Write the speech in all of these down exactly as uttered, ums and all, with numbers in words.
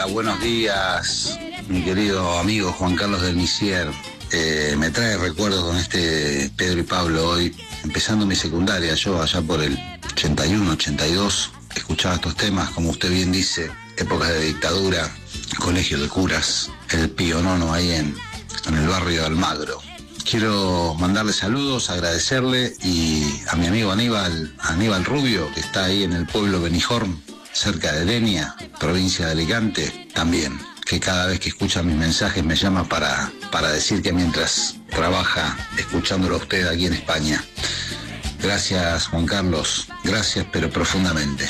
buenos días, mi querido amigo Juan Carlos del Misier. Eh, me trae recuerdos con este Pedro y Pablo hoy, empezando mi secundaria. Yo allá por el ochenta y uno, ochenta y dos, escuchaba estos temas, como usted bien dice, épocas de dictadura, colegio de curas, el Pío Nono ahí en, en el barrio de Almagro. Quiero mandarle saludos, agradecerle, y a mi amigo Aníbal, Aníbal Rubio, que está ahí en el pueblo Benijorm, cerca de Denia, provincia de Alicante, también, que cada vez que escucha mis mensajes me llama para, para decir que mientras trabaja escuchándolo a usted aquí en España. Gracias, Juan Carlos, gracias, pero profundamente.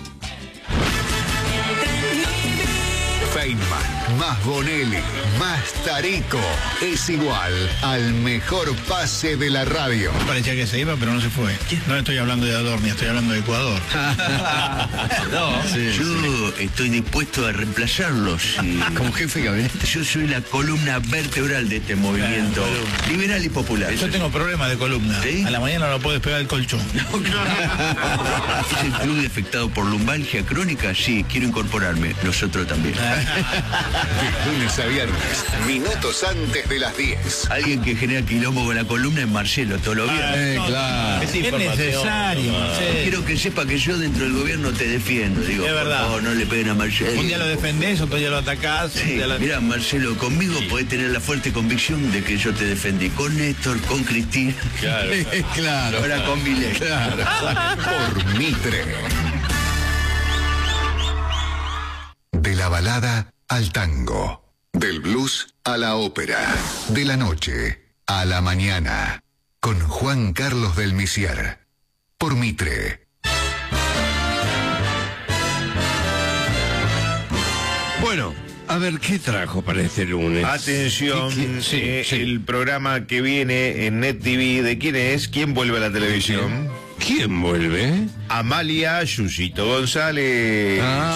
Feynman, más Bonelli, más Tarico, es igual al mejor pase de la radio. Parecía que se iba, pero no se fue. No estoy hablando de Adorni, estoy hablando de Ecuador. No, sí, yo sí. estoy dispuesto a reemplazarlos. Y... Como jefe de gabinete. Yo soy la columna vertebral de este movimiento ah, liberal y popular. Yo tengo problemas de columna. ¿Sí? A la mañana no puedes pegar el colchón. No, claro. ¿Es el club afectado por lumbalgia crónica? Sí, quiero incorporarme. Nosotros también. De lunes a viernes, minutos antes de las diez. Alguien que genera quilombo con la columna es Marcelo, todo lo bien. Eh, no, claro. Es, es necesario. No, sí. Quiero que sepa que yo dentro del gobierno te defiendo. Digo, es verdad. Por favor, no le peguen a Marcelo. Un día lo defendés, otro día lo atacás. Sí, lo... Mirá, Marcelo, conmigo podés tener la fuerte convicción de que yo te defendí. Con Néstor, con Cristina. Claro. Claro. Ahora con Milei. Claro. Por Mitre. De la balada al tango, del blues a la ópera, de la noche a la mañana, con Juan Carlos del Misier, por Mitre. Bueno, a ver, ¿qué trajo para este lunes? Atención, ¿Qué, qué? Sí, eh, sí. el programa que viene en Net T V, ¿de quién es? ¿Quién vuelve a la televisión? ¿Quién vuelve? Amalia Yuyito González. Ah.